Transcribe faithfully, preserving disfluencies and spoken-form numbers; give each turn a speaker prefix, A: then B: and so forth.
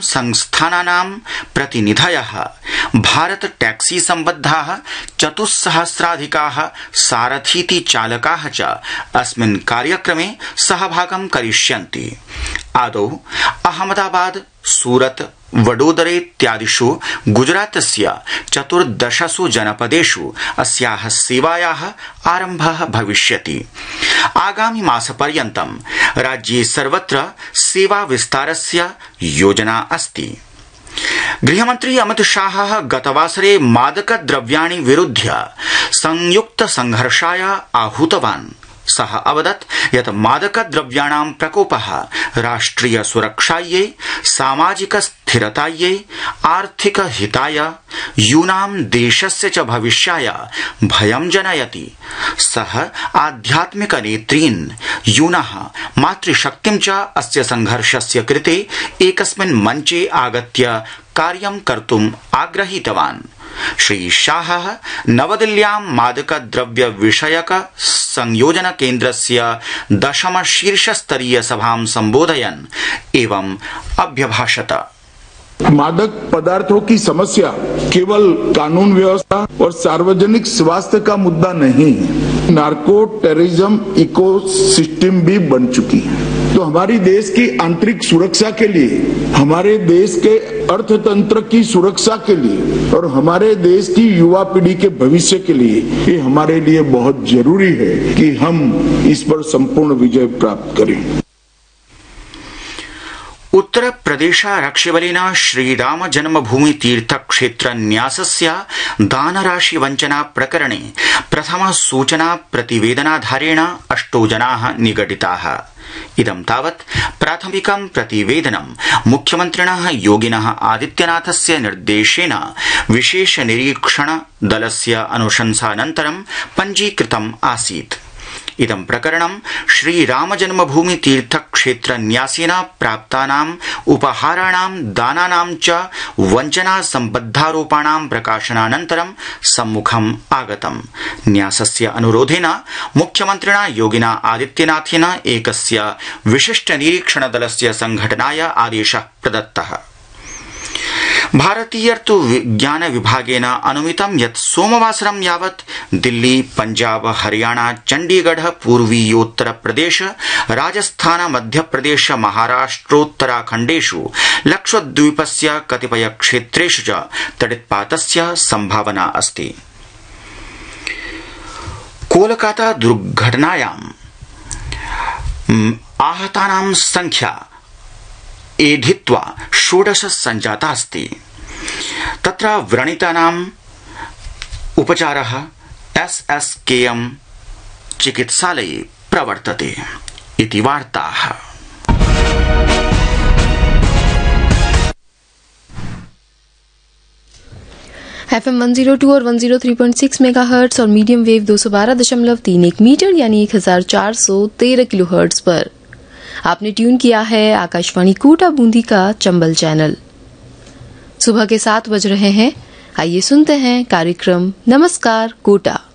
A: संस्थानानां प्रतिनिधयः Bharat taxi सम्बद्धाः चतुस्सहस्राधिकाः सारथीति चालकाः च अस्मिन् कार्यक्रमे सहभागं करिष्यन्ति। आदौ अहमदाबाद, सूरत, वडोदरेत्यादिषु गुजरातस्य चतुर्दशसु जनपदेषु अस्याः सेवायाः आरम्भः भविष्यति। आगामि मासपर्यन्तं राज्ये सर्वत्र सेवा विस्तारस्य योजना अस्ति। गृहमन्त्री अमित शाहः गतवासरे मादकद्रव्याणि विरुध्य संयुक्त संघर्षाय आहूतवान्। सः अवदत् यत् मादकद्रव्याणां प्रकोपः राष्ट्रिय सुरक्षायै, सामाजिक स्थिरतायै, आर्थिक हिताय, यूनां देशस्य च भविष्याय भयं जनयति। सः आध्यात्मिक नेतॄन्, यूनः मातृशक्तिं च अस्य संघर्षस्य कृते एकस्मिन् मञ्चे आगत्य कार्यं कर्तुम् आग्रहीतवान्। श्री शाहः नवदिल्ल्यां मादकद्रव्य विषयक संयोजन केन्द्रस्य दशम शीर्षस्तरीय सभां संबोधयन् एवं अभ्यभाषत।
B: मादक पदार्थों की समस्या केवल कानून व्यवस्था और सार्वजनिक स्वास्थ्य का मुद्दा नहीं, नार्को टेररिज्म इकोसिस्टम भी बन चुकी है। तो हमारी देश की आंतरिक सुरक्षा के लिए, हमारे देश के अर्थतंत्र की सुरक्षा के लिए और हमारे देश की युवा पीढ़ी के भविष्य के लिए ये हमारे लिए बहुत जरूरी है कि हम इस पर संपूर्ण विजय प्राप्त करें।
A: उत्तर प्रदेशारक्षिबलेन श्रीराम जन्मभूमि तीर्थ क्षेत्र न्यासस्य दानराशि वञ्चना प्रकरणे प्रथम सूचना प्रतिवेदनाधारेण अष्टौ जनाः निगडिताः। इदं तावत् प्राथमिकं प्रतिवेदनं मुख्यमन्त्रिणः योगिनः आदित्यनाथस्य निर्देशेन विशेष निरीक्षण दलस्य अनुशंसानन्तरं पञ्जीकृतम् आसीत्। इदं प्रकरणं श्रीराम जन्मभूमि तीर्थ क्षेत्र न्यासेन प्राप्तानाम् उपहाराणां दानानां च वञ्चना सम्बद्धारोपाणां प्रकाशनानन्तरं सम्मुखम् आगतम्। न्यासस्य अनुरोधेन मुख्यमन्त्रिणा योगिना आदित्यनाथेन एकस्य विशिष्ट निरीक्षण दलस्य संघटनाय आदेशः प्रदत्तः। भारतीयर्तु विज्ञान विभागेन अनुमितं यत् सोमवासरं यावत् दिल्ली, पञ्जाब, हरियाणा, चण्डीगढ़, पूर्वीयोत्तर प्रदेश, राजस्थान, मध्यप्रदेश, महाराष्ट्रोत्तराखण्डेषु लक्षद्वीपस्य कतिपय क्षेत्रेषु च तडित्पातस्य सम्भावना अस्ति। कोलकाता दुर्घटनायां आहतानां संख्या एधित्वा षोडश सञ्जातास्ति। तत्र व्रणितानाम् उपचारः एस एस के एम चिकित्सालये प्रवर्तते इति वार्ताः।
C: F M one zero two और one zero three point six megahertz और मीडियम वेव दो सौ बारह दशमलव तीन एक मीटर यानी एक हजार चार सौ तेरह किलोहर्ट्ज पर आपने ट्यून किया है आकाशवाणी कोटा बूंदी का चंबल चैनल। सुबह के सात बज रहे हैं। आइए सुनते हैं कार्यक्रम नमस्कार कोटा।